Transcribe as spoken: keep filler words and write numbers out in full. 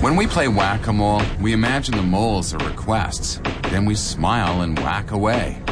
When we play whack-a-mole, we imagine the moles are requests. Then we smile and whack away.